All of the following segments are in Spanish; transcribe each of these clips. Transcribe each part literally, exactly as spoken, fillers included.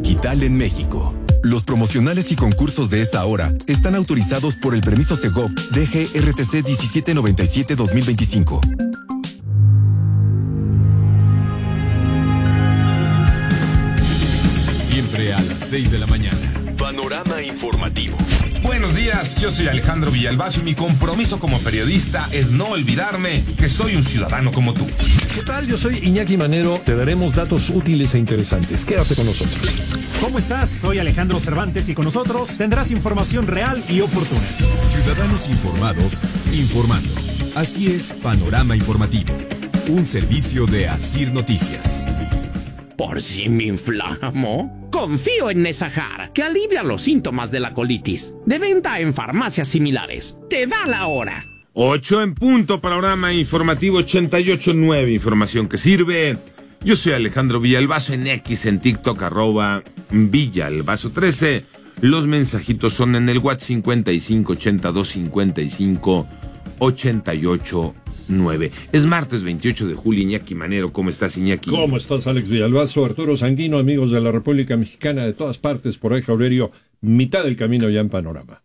digital en México. Los promocionales y concursos de esta hora están autorizados por el permiso Segov D G R T C diecisiete noventa y siete dos mil veinticinco. Siempre a las seis de la mañana. Panorama informativo. Buenos días, yo soy Alejandro Villalbazo y mi compromiso como periodista es no olvidarme que soy un ciudadano como tú. ¿Qué tal? Yo soy Iñaki Manero. Te daremos datos útiles e interesantes. Quédate con nosotros. ¿Cómo estás? Soy Alejandro Cervantes y con nosotros tendrás información real y oportuna. Ciudadanos informados, informando. Así es Panorama Informativo, un servicio de Asir Noticias. Por si me inflamo, confío en Nesajar, que alivia los síntomas de la colitis. De venta en farmacias similares. Te da la hora. Ocho en punto, Panorama Informativo ochenta y ocho punto nueve, información que sirve. Yo soy Alejandro Villalbazo en X, en TikTok, arroba Villalbazo trece. Los mensajitos son en el WhatsApp cincuenta y cinco ochenta y dos cincuenta y cinco ochenta y ocho nueve. Es martes veintiocho de julio, Iñaki Manero. ¿Cómo estás, Iñaki? ¿Cómo estás, Alex Villalbazo? Arturo Sanguino, amigos de la República Mexicana, de todas partes, por ahí, Aurelio, mitad del camino ya en Panorama.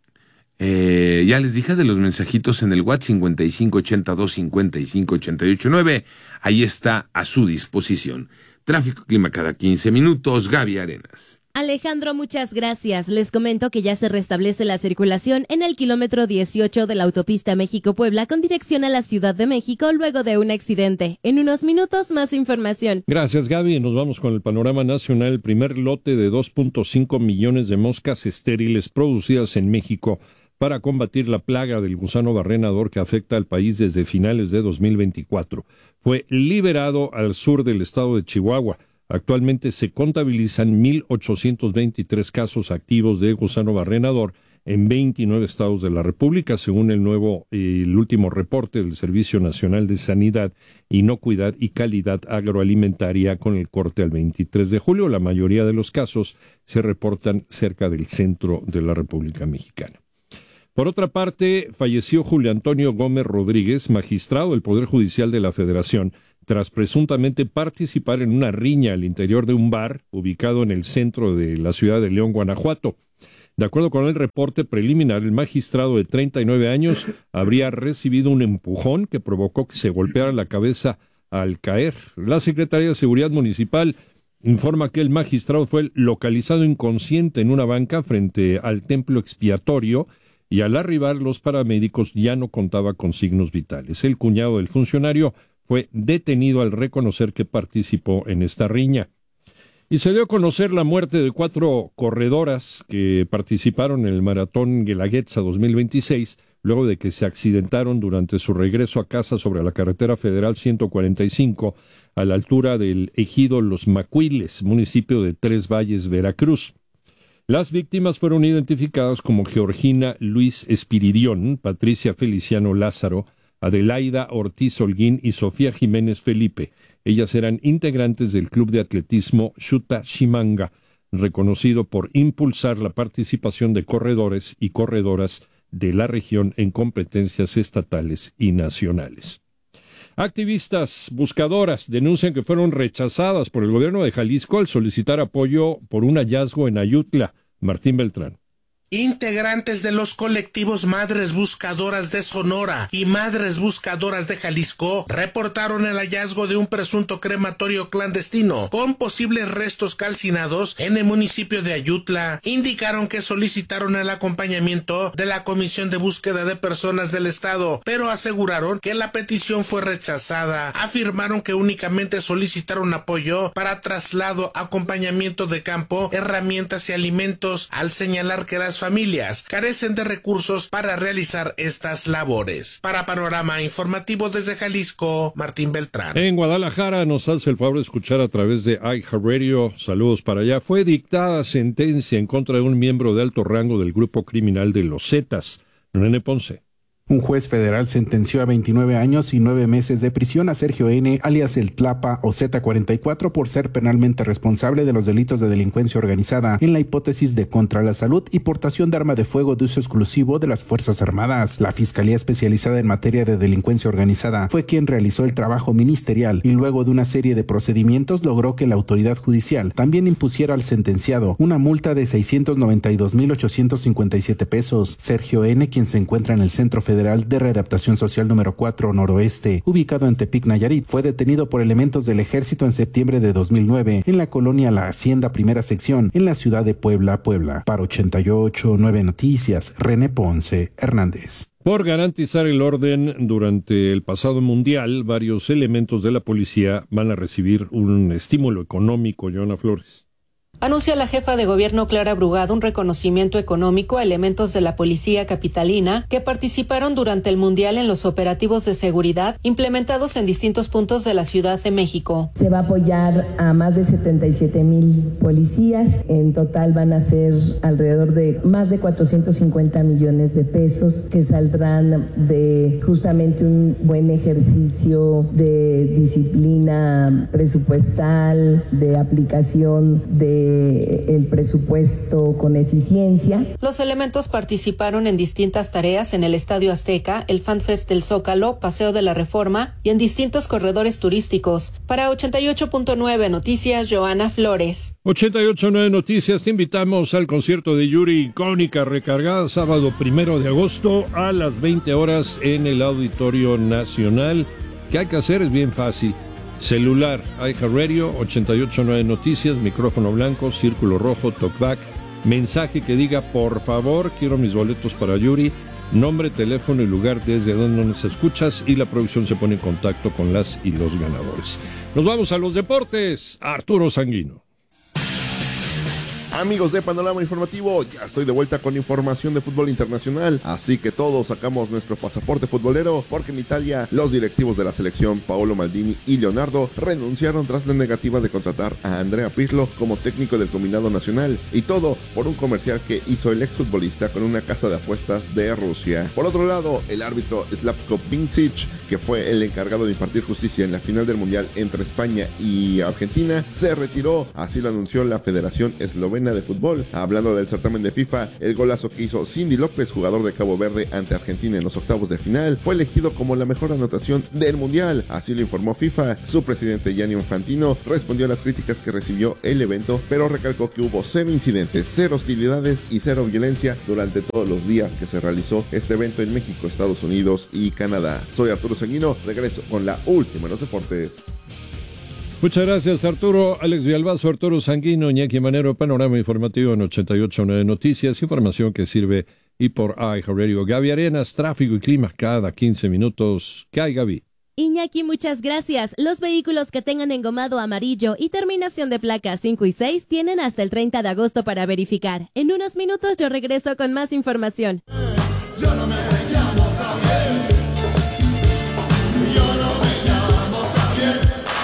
Eh, ya les dije de los mensajitos en el WhatsApp cincuenta y cinco ochenta y dos cincuenta y cinco ochenta y ocho nueve. Ahí está a su disposición. Tráfico clima cada quince minutos. Gaby Arenas. Alejandro, muchas gracias. Les comento que ya se restablece la circulación en el kilómetro dieciocho de la autopista México-Puebla con dirección a la Ciudad de México luego de un accidente. En unos minutos, más información. Gracias, Gaby. Nos vamos con el panorama nacional. El primer lote de dos punto cinco millones de moscas estériles producidas en México para combatir la plaga del gusano barrenador que afecta al país desde finales de dos mil veinticuatro. Fue liberado al sur del estado de Chihuahua. Actualmente se contabilizan mil ochocientos veintitrés casos activos de gusano barrenador en veintinueve estados de la República, según el nuevo, eh, el último reporte del Servicio Nacional de Sanidad, Inocuidad y Calidad Agroalimentaria con el corte al veintitrés de julio. La mayoría de los casos se reportan cerca del centro de la República Mexicana. Por otra parte, falleció Julio Antonio Gómez Rodríguez, magistrado del Poder Judicial de la Federación, tras presuntamente participar en una riña al interior de un bar ubicado en el centro de la ciudad de León, Guanajuato. De acuerdo con el reporte preliminar, el magistrado de treinta y nueve años habría recibido un empujón que provocó que se golpeara la cabeza al caer. La Secretaría de Seguridad Municipal informa que el magistrado fue localizado inconsciente en una banca frente al templo expiatorio y al arribar los paramédicos ya no contaba con signos vitales. El cuñado del funcionario fue detenido al reconocer que participó en esta riña. Y se dio a conocer la muerte de cuatro corredoras que participaron en el Maratón Guelaguetza dos mil veintiséis, luego de que se accidentaron durante su regreso a casa sobre la carretera federal ciento cuarenta y cinco, a la altura del ejido Los Macuiles, municipio de Tres Valles, Veracruz. Las víctimas fueron identificadas como Georgina Luis Espiridión, Patricia Feliciano Lázaro, Adelaida Ortiz Holguín y Sofía Jiménez Felipe. Ellas eran integrantes del club de atletismo Shuta Shimanga, reconocido por impulsar la participación de corredores y corredoras de la región en competencias estatales y nacionales. Activistas buscadoras denuncian que fueron rechazadas por el gobierno de Jalisco al solicitar apoyo por un hallazgo en Ayutla. Martín Beltrán. Integrantes de los colectivos Madres Buscadoras de Sonora y Madres Buscadoras de Jalisco reportaron el hallazgo de un presunto crematorio clandestino con posibles restos calcinados en el municipio de Ayutla. Indicaron que solicitaron el acompañamiento de la Comisión de Búsqueda de Personas del Estado, pero aseguraron que la petición fue rechazada. Afirmaron que únicamente solicitaron apoyo para traslado, acompañamiento de campo, herramientas y alimentos, al señalar que las familias carecen de recursos para realizar estas labores. Para Panorama Informativo desde Jalisco, Martín Beltrán. En Guadalajara nos hace el favor de escuchar a través de iHeartRadio. Saludos para allá. Fue dictada sentencia en contra de un miembro de alto rango del grupo criminal de los Zetas. René Ponce. Un juez federal sentenció a veintinueve años y nueve meses de prisión a Sergio N., alias El Tlapa o Z cuarenta y cuatro, por ser penalmente responsable de los delitos de delincuencia organizada en la hipótesis de contra la salud y portación de arma de fuego de uso exclusivo de las Fuerzas Armadas. La Fiscalía Especializada en Materia de Delincuencia Organizada fue quien realizó el trabajo ministerial y luego de una serie de procedimientos logró que la autoridad judicial también impusiera al sentenciado una multa de seiscientos noventa y dos mil ochocientos cincuenta y siete pesos. Sergio N., quien se encuentra en el Centro Federal de Readaptación Social número cuatro Noroeste, ubicado en Tepic, Nayarit, fue detenido por elementos del Ejército en septiembre de dos mil nueve en la colonia La Hacienda Primera Sección, en la ciudad de Puebla, Puebla. Para ochenta y ocho punto nueve Noticias, René Ponce Hernández. Por garantizar el orden durante el pasado mundial, varios elementos de la policía van a recibir un estímulo económico, Joana Flores. Anuncia la jefa de gobierno Clara Brugada un reconocimiento económico a elementos de la policía capitalina que participaron durante el Mundial en los operativos de seguridad implementados en distintos puntos de la Ciudad de México. Se va a apoyar a más de setenta y siete mil policías. En total van a ser alrededor de más de cuatrocientos cincuenta millones de pesos que saldrán de justamente un buen ejercicio de disciplina presupuestal, de aplicación de el presupuesto con eficiencia. Los elementos participaron en distintas tareas en el Estadio Azteca, el FanFest del Zócalo, Paseo de la Reforma y en distintos corredores turísticos. Para ochenta y ocho punto nueve Noticias, Joana Flores. ochenta y ocho punto nueve Noticias, te invitamos al concierto de Yuri Icónica Recargada, sábado primero de agosto a las veinte horas en el Auditorio Nacional. ¿Qué hay que hacer? Es bien fácil. Celular, iHeartRadio, ochenta y ocho punto nueve Noticias, micrófono blanco, círculo rojo, talkback, mensaje que diga, por favor, quiero mis boletos para Yuri, nombre, teléfono y lugar desde donde nos escuchas, y la producción se pone en contacto con las y los ganadores. Nos vamos a los deportes. Arturo Sanguino. Amigos de Panorama Informativo, ya estoy de vuelta con información de fútbol internacional, así que todos sacamos nuestro pasaporte futbolero, porque en Italia los directivos de la selección, Paolo Maldini y Leonardo, renunciaron tras la negativa de contratar a Andrea Pirlo como técnico del combinado nacional, y todo por un comercial que hizo el exfutbolista con una casa de apuestas de Rusia. Por otro lado, el árbitro Slavko Vincic, que fue el encargado de impartir justicia en la final del Mundial entre España y Argentina, se retiró, así lo anunció la Federación Eslovena de Fútbol. Hablando del certamen de FIFA, el golazo que hizo Cindy López, jugador de Cabo Verde ante Argentina en los octavos de final, fue elegido como la mejor anotación del Mundial, así lo informó FIFA. Su presidente Gianni Infantino respondió a las críticas que recibió el evento, pero recalcó que hubo cero incidentes, cero hostilidades y cero violencia durante todos los días que se realizó este evento en México, Estados Unidos y Canadá. Soy Arturo Sanguino, regreso con la última en los deportes. Muchas gracias, Arturo. Alex Villalbazo, Arturo Sanguino, Iñaki Manero, Panorama Informativo en ochenta y ocho punto nueve Noticias, información que sirve y por iHeartRadio. Gaby Arenas, tráfico y clima cada quince minutos. ¿Qué hay, Gaby? Iñaki, muchas gracias. Los vehículos que tengan engomado amarillo y terminación de placas cinco y seis tienen hasta el treinta de agosto para verificar. En unos minutos yo regreso con más información. Yo no me llamo Javier. Yo no me llamo Javier.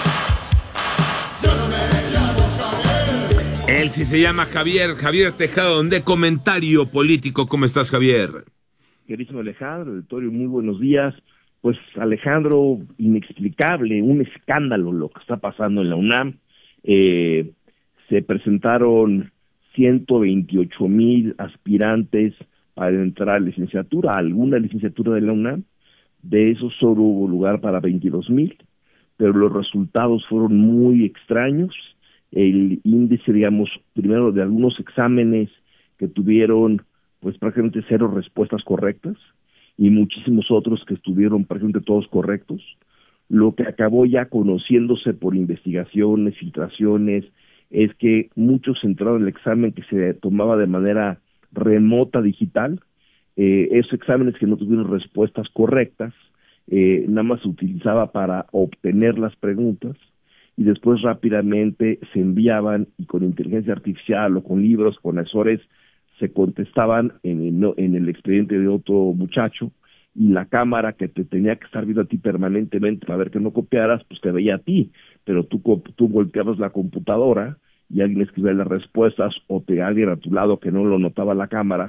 Yo no me llamo Javier. Él sí se llama Javier, Javier Tejado, de Comentario Político. ¿Cómo estás, Javier? Querísimo Alejandro, auditorio, muy buenos días. Pues, Alejandro, inexplicable, un escándalo lo que está pasando en la UNAM. Eh, se presentaron ciento veintiocho mil aspirantes para entrar a licenciatura, alguna licenciatura de la UNAM. De esos solo hubo lugar para veintidós mil, pero los resultados fueron muy extraños. El índice, digamos, primero de algunos exámenes que tuvieron pues prácticamente cero respuestas correctas, y muchísimos otros que estuvieron prácticamente todos correctos, lo que acabó ya conociéndose por investigaciones, filtraciones, es que muchos entraron al examen que se tomaba de manera remota, digital. Eh, esos exámenes que no tuvieron respuestas correctas, eh, nada más se utilizaba para obtener las preguntas, y después rápidamente se enviaban, y con inteligencia artificial o con libros, con asesores, se contestaban en el, en el expediente de otro muchacho, y la cámara que te tenía que estar viendo a ti permanentemente para ver que no copiaras, pues te veía a ti, pero tú, tú volteabas la computadora y alguien escribía las respuestas, o te alguien a tu lado que no lo notaba la cámara,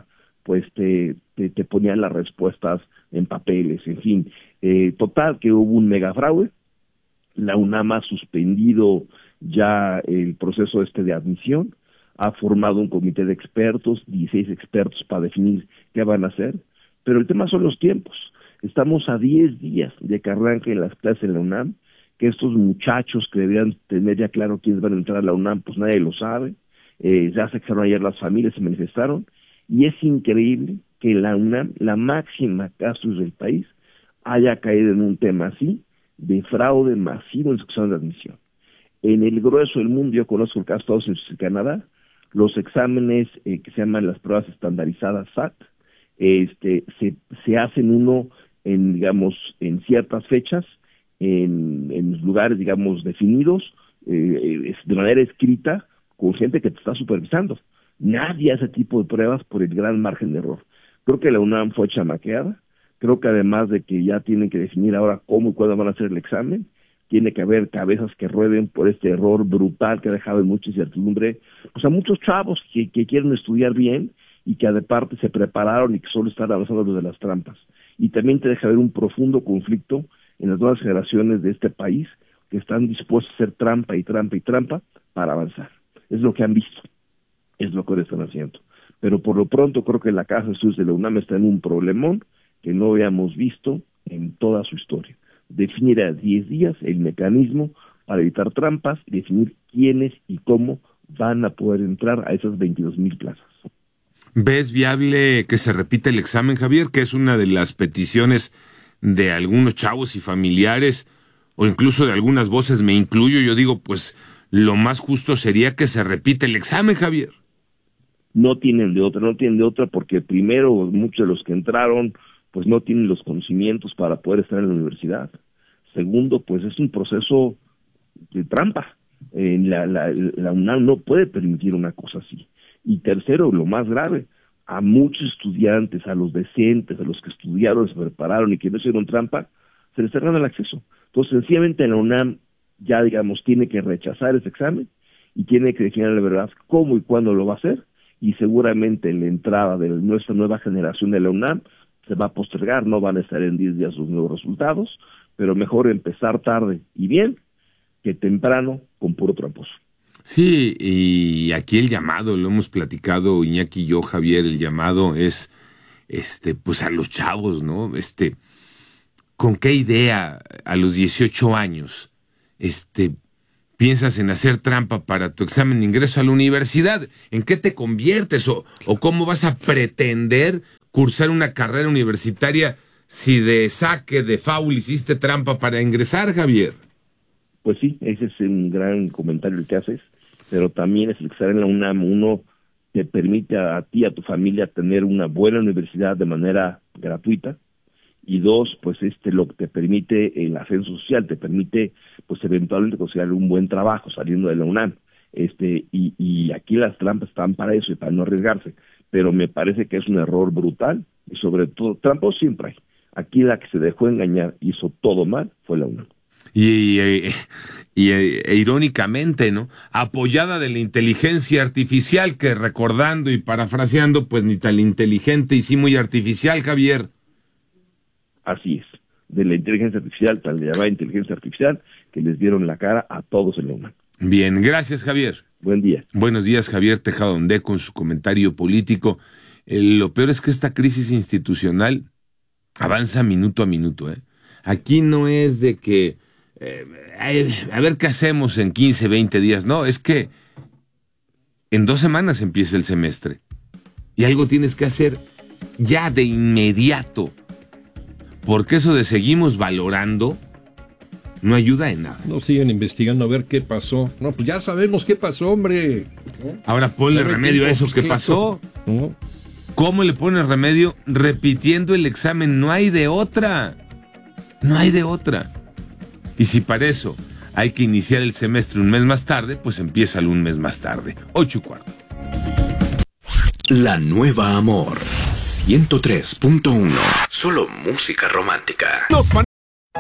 pues te, te, te ponían las respuestas en papeles, en fin. Eh, total, que hubo un mega fraude. La UNAM ha suspendido ya el proceso este de admisión, ha formado un comité de expertos, dieciséis expertos para definir qué van a hacer, pero el tema son los tiempos. Estamos a diez días de que arranquen las clases en la UNAM, que estos muchachos que deberían tener ya claro quiénes van a entrar a la UNAM, pues nadie lo sabe. Eh, ya se quedaron ayer las familias, se manifestaron, y es increíble que la UNAM, la máxima casa del país, haya caído en un tema así, de fraude masivo en su examen de admisión. En el grueso del mundo, yo conozco el caso de Estados Unidos y Canadá, los exámenes eh, que se llaman las pruebas estandarizadas S A T, este, se, se hacen uno en, digamos, en ciertas fechas, en, en lugares, digamos, definidos, eh, de manera escrita, con gente que te está supervisando. Nadie hace ese tipo de pruebas por el gran margen de error. Creo que la UNAM fue chamaqueada, creo que además de que ya tienen que definir ahora cómo y cuándo van a hacer el examen, tiene que haber cabezas que rueden por este error brutal que ha dejado en mucha incertidumbre, pues a muchos chavos que, que quieren estudiar bien y que aparte se prepararon y que solo están avanzando los de las trampas. Y también te deja ver un profundo conflicto en las nuevas generaciones de este país que están dispuestos a hacer trampa y trampa y trampa para avanzar. Es lo que han visto, es lo que ahora están haciendo. Pero por lo pronto creo que la Casa de Estudios de la UNAM está en un problemón que no habíamos visto en toda su historia. Definir a diez días el mecanismo para evitar trampas y definir quiénes y cómo van a poder entrar a esas veintidós mil plazas. ¿Ves viable que se repita el examen, Javier? Que es una de las peticiones de algunos chavos y familiares, o incluso de algunas voces, me incluyo. Yo digo, pues, lo más justo sería que se repita el examen, Javier. No tienen de otra, no tienen de otra, porque primero, muchos de los que entraron, pues no tienen los conocimientos para poder estar en la universidad. Segundo, pues es un proceso de trampa. Eh, la, la, la UNAM no puede permitir una cosa así. Y tercero, lo más grave, a muchos estudiantes, a los decentes, a los que estudiaron, se prepararon y que no hicieron trampa, se les cerraron el acceso. Entonces, sencillamente la UNAM ya, digamos, tiene que rechazar ese examen y tiene que definir la verdad cómo y cuándo lo va a hacer, y seguramente en la entrada de nuestra nueva generación de la UNAM se va a postergar, no van a estar en diez días sus nuevos resultados, pero mejor empezar tarde y bien que temprano con puro tramposo. Sí, y aquí el llamado, lo hemos platicado Iñaki y yo, Javier, el llamado es, este, pues a los chavos, ¿no? Este, ¿con qué idea a los dieciocho años, este, piensas en hacer trampa para tu examen de ingreso a la universidad? ¿En qué te conviertes o, o cómo vas a pretender cursar una carrera universitaria si de saque, de foul, hiciste trampa para ingresar, Javier? Pues sí, ese es un gran comentario el que haces, pero también es el que estar en la UNAM, uno te permite a, a ti y a tu familia tener una buena universidad de manera gratuita, y dos, pues este lo que te permite el ascenso social, te permite pues eventualmente conseguir un buen trabajo saliendo de la UNAM, este y, y aquí las trampas están para eso y para no arriesgarse, pero me parece que es un error brutal, y sobre todo, trampas siempre hay. Aquí la que se dejó engañar, hizo todo mal, fue la UNAM. Y, y, y e, irónicamente, ¿no? Apoyada de la inteligencia artificial, que recordando y parafraseando, pues ni tan inteligente y sí muy artificial, Javier. Así es, de la inteligencia artificial, tan llamada inteligencia artificial, que les dieron la cara a todos en la UNAM. Bien, gracias, Javier. Buen día. Buenos días, Javier Tejada Ondé, con su comentario político. Eh, lo peor es que esta crisis institucional avanza minuto a minuto, ¿eh? Aquí no es de que Eh, a ver qué hacemos en quince, veinte días. No, es que en dos semanas empieza el semestre y algo tienes que hacer ya de inmediato, porque eso de seguimos valorando no ayuda en nada. No siguen investigando a ver qué pasó. No, pues ya sabemos qué pasó, hombre. Ahora ponle remedio a eso que pasó. ¿No? ¿Cómo le pones remedio? Repitiendo el examen. No hay de otra. No hay de otra. Y si para eso hay que iniciar el semestre un mes más tarde, pues empiézalo un mes más tarde. Ocho y cuarto. La Nueva Amor ciento tres punto uno. Solo música romántica. Los